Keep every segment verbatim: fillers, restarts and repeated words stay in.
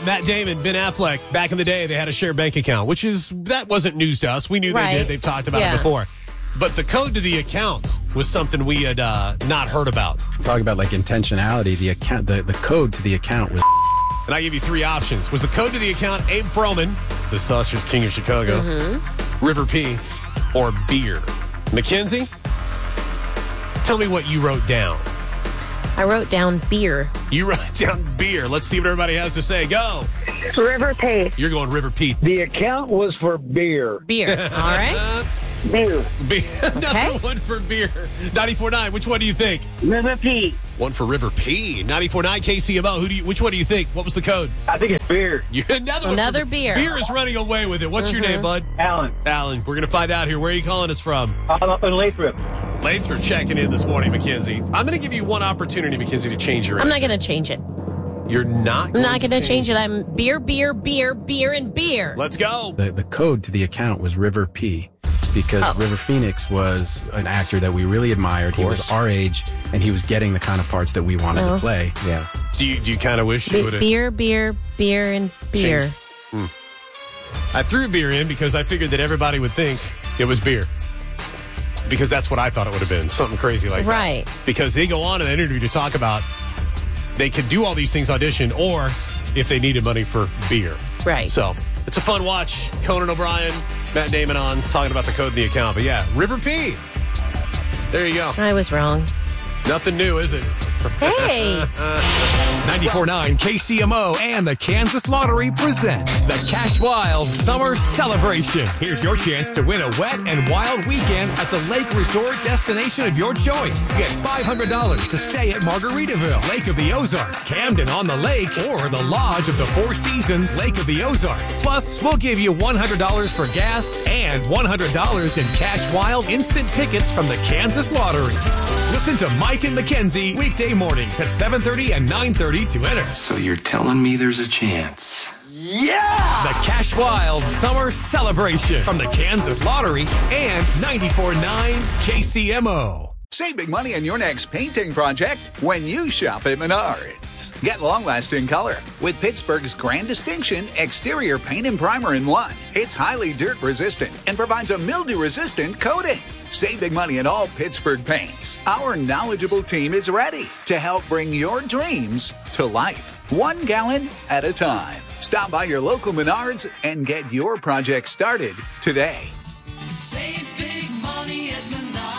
Matt Damon, Ben Affleck, back in the day, they had a shared bank account, which is, that wasn't news to us. We knew right. they did. They've talked about yeah. it before. But the code to the account was something we had uh, not heard about. Talk about like intentionality. The account, the, the code to the account was. And I give you three options. Was the code to the account Abe Froman, the Saucer's King of Chicago, mm-hmm. River P, or beer? Mackenzie, tell me what you wrote down. I wrote down beer. You wrote down beer. Let's see what everybody has to say. Go. River P. You're going River P. The account was for beer. Beer. All right. Beer. Beer. Another Okay. one for beer. ninety-four point nine. Which one do you think? River P. One for River P. ninety-four point nine K C M O. Who do you? Which one do you think? What was the code? I think it's beer. You, another Another one for, beer. Beer is running away with it. What's mm-hmm. your name, bud? Alan. Alan. We're going to find out here. Where are you calling us from? I'm up in Lathrop. Lathrop checking in this morning, Mackenzie. I'm going to give you one opportunity, Mackenzie, to change your I'm answer. not going to change it. You're not I'm going not to going to change it. I'm beer, beer, beer, beer, and beer. Let's go. The, the code to the account was River P. Because Oh. River Phoenix was an actor that we really admired. He was our age, and he was getting the kind of parts that we wanted Oh. to play. Yeah. Do you, do you kind of wish you Be- would have... beer, beer, beer, and beer. Changed. I threw beer in because I figured that everybody would think it was beer. Because that's what I thought it would have been. Something crazy like Right. that. Because they go on in the interview to talk about they could do all these things audition or if they needed money for beer. Right. So it's a fun watch. Conan O'Brien, Matt Damon on talking about the code in the account. But yeah, River P. There you go. I was wrong. Nothing new, is it? Hey. ninety-four point nine K C M O and the Kansas Lottery present the Cash Wild Summer Celebration. Here's your chance to win a wet and wild weekend at the lake resort destination of your choice. Get five hundred dollars to stay at Margaritaville, Lake of the Ozarks, Camden on the Lake, or the Lodge of the Four Seasons, Lake of the Ozarks. Plus, we'll give you one hundred dollars for gas and one hundred dollars in Cash Wild instant tickets from the Kansas Lottery. Listen to Mike and Mackenzie weekday mornings at seven thirty and nine thirty to enter. So you're telling me there's a chance? Yeah! The Cash Wild Summer Celebration from the Kansas Lottery and ninety-four point nine K C M O. Save big money on your next painting project when you shop at Menards. Get long-lasting color with Pittsburgh's grand distinction exterior paint and primer in one. It's highly dirt-resistant and provides a mildew-resistant coating. Save big money in all Pittsburgh paints. Our knowledgeable team is ready to help bring your dreams to life, one gallon at a time. Stop by your local Menards and get your project started today. Save big money at Menards.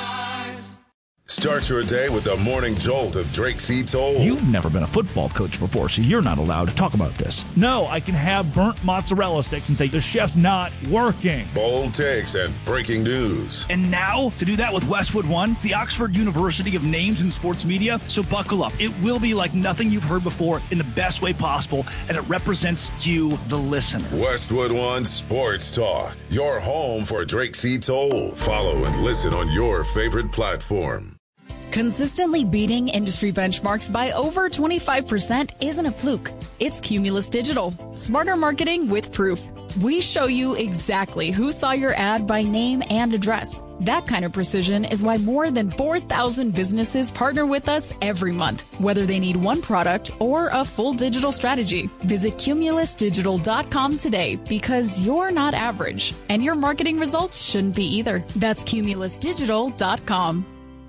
Start your day with the morning jolt of Drake C. Toll. You've never been a football coach before, so you're not allowed to talk about this. No, I can have burnt mozzarella sticks and say the chef's not working. Bold takes and breaking news. And now, to do that with Westwood One, the Oxford University of Names in Sports Media, so buckle up. It will be like nothing you've heard before in the best way possible, and it represents you, the listener. Westwood One Sports Talk, your home for Drake C. Toll. Follow and listen on your favorite platform. Consistently beating industry benchmarks by over twenty-five percent isn't a fluke. It's Cumulus Digital. Smarter marketing with proof. We show you exactly who saw your ad by name and address. That kind of precision is why more than four thousand businesses partner with us every month, whether they need one product or a full digital strategy. Visit cumulus digital dot com today because you're not average, and your marketing results shouldn't be either. That's cumulus digital dot com.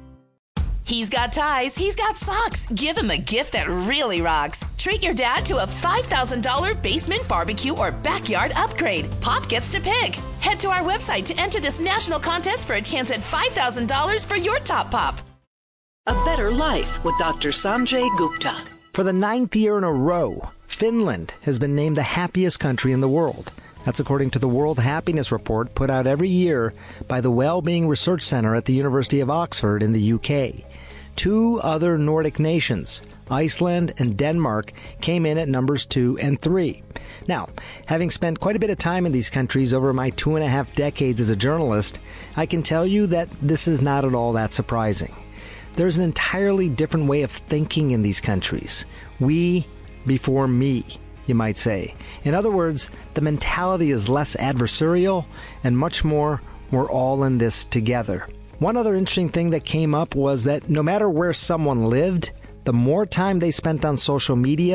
He's got ties, he's got socks. Give him a gift that really rocks. Treat your dad to a five thousand dollars basement barbecue or backyard upgrade. Pop gets to pick. Head to our website to enter this national contest for a chance at five thousand dollars for your top pop. A better life with Doctor Sanjay Gupta. For the ninth year in a row, Finland has been named the happiest country in the world. That's according to the World Happiness Report put out every year by the Wellbeing Research Center at the University of Oxford in the U K. Two other Nordic nations, Iceland and Denmark, came in at numbers two and three. Now, having spent quite a bit of time in these countries over my two and a half decades as a journalist, I can tell you that this is not at all that surprising. There's an entirely different way of thinking in these countries. We before me, you might say. In other words, the mentality is less adversarial and much more, we're all in this together. One other interesting thing that came up was that no matter where someone lived, the more time they spent on social media,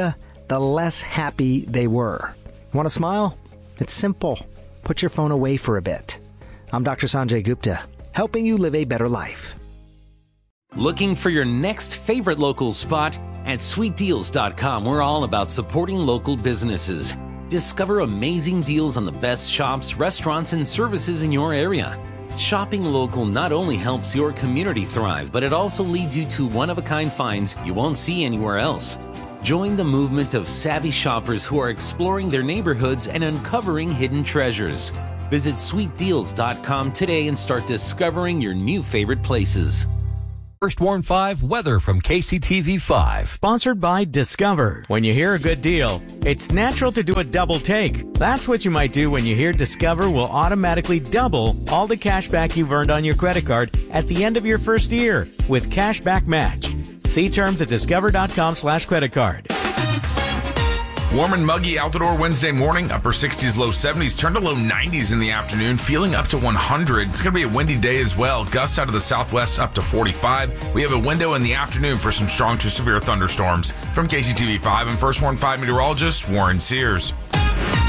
the less happy they were. Want to smile? It's simple. Put your phone away for a bit. I'm Doctor Sanjay Gupta, helping you live a better life. Looking for your next favorite local spot? At sweet deals dot com, we're all about supporting local businesses. Discover amazing deals on the best shops, restaurants, and services in your area. Shopping local not only helps your community thrive, but it also leads you to one-of-a-kind finds you won't see anywhere else. Join the movement of savvy shoppers who are exploring their neighborhoods and uncovering hidden treasures. Visit sweet deals dot com today and start discovering your new favorite places. First Warn five weather from K C T V five. Sponsored by Discover. When you hear a good deal, it's natural to do a double take. That's what you might do when you hear Discover will automatically double all the cash back you've earned on your credit card at the end of your first year with Cashback Match. See terms at discover dot com slash credit card. Warm and muggy out the door Wednesday morning, upper sixties, low seventies, turn to low nineties in the afternoon, feeling up to one hundred. It's going to be a windy day as well. Gusts out of the southwest up to forty-five. We have a window in the afternoon for some strong to severe thunderstorms. From K C T V five and First Warn five meteorologist Warren Sears.